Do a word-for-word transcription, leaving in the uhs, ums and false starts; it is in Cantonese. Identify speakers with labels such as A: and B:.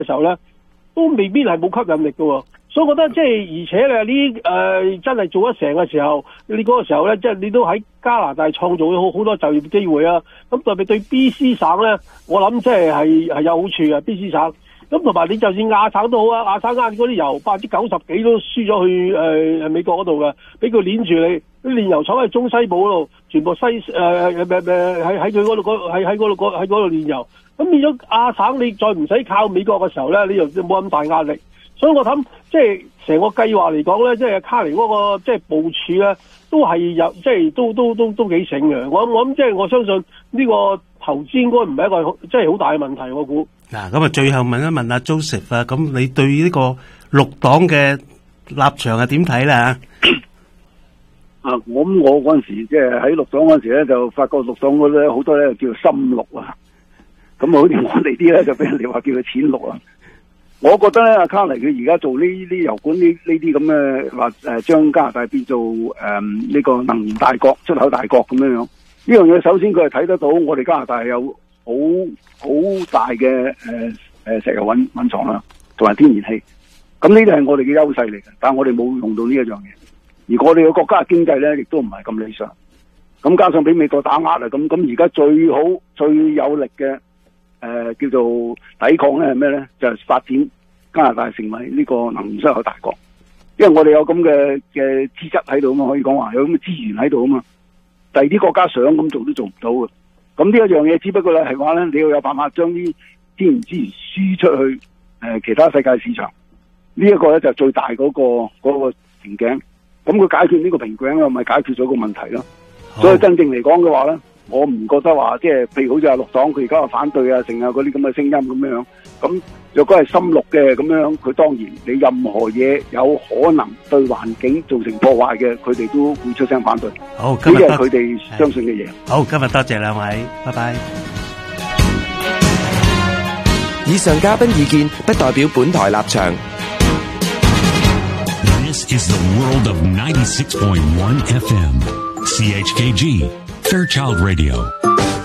A: 嘅時候咧，都未必係冇吸引力嘅。所以我覺得即係而且咧呢誒真係做得成嘅時候，你嗰個時候咧，即係你都喺加拿大創造咗好好多就業機會啊！咁特別對 B C 省咧，我諗即係係係有好處嘅 B C 省。咁同埋你就算亞省都好啊，亞省啱嗰啲油百分之九十幾都輸咗去誒誒美國嗰度嘅，俾佢攆住你，啲煉油廠喺中西部嗰度，全部西誒誒誒喺喺佢嗰度喺喺嗰度喺嗰度煉油。咁變咗亞省你再唔使靠美國嘅時候咧，你又冇咁大壓力。所以我諗即係成個計劃嚟講咧，即係卡尼嗰個即係部署咧，都係有即係都都都都幾醒嘅。我我諗即係我相信呢個投資應該唔係一個即係好大嘅問題，我估。
B: 嗱，咁啊，最後問一問阿 Joseph 啊，咁你對呢個綠黨嘅立場係點睇咧？啊，
C: 我咁我嗰陣時即係喺綠黨嗰陣時咧，就發覺綠黨嗰咧好多咧叫做深綠啊，咁好似我哋啲咧就俾人哋話叫做淺綠啊。我覺得咧，阿卡尼佢而家做呢啲油管呢呢啲咁嘅話誒，將加拿大變做誒呢、嗯這個能源大國、出口大國咁樣樣。呢樣嘢首先佢係睇得到，我哋加拿大有好好大嘅誒誒石油蘊蘊藏啦，同埋天然氣。咁呢啲係我哋嘅優勢嚟嘅，但係我哋冇用到呢一樣嘢。而我哋嘅國家嘅經濟咧，亦都唔係咁理想。咁加上俾美國打壓啦，咁咁而家最好最有力嘅。誒、呃，叫做抵抗咧係咩咧？就係、是、發展加拿大成為呢個能源出口大國，因為我哋有咁嘅嘅資質喺度啊嘛，可以講話有咁嘅資源喺度啊嘛。第二啲國家想咁做都做唔到嘅。咁呢一樣嘢，只不過咧係話咧，你要有辦法將啲資源資源輸出去誒、呃、其他世界市場。呢、這、一個咧就是、最大嗰、那個嗰、那個瓶頸。咁佢解決呢個瓶頸咧，咪解決咗個問題咯。所以真正嚟講嘅話咧。我唔覺得話即係，譬如好似阿綠黨佢而家話反對啊，成啊嗰啲咁嘅聲音咁樣。咁若果係深綠嘅咁樣，佢當然你任何嘢有可能對環境造成破壞嘅，佢哋都會出聲反對。
B: 好，今日
C: 呢啲係佢哋相信嘅嘢。
B: 好，今日多謝兩位，拜拜。
D: 以上嘉賓意見不代表本台立場。
E: This is the world of ninety-six point one F M C H K G Fairchild Radio.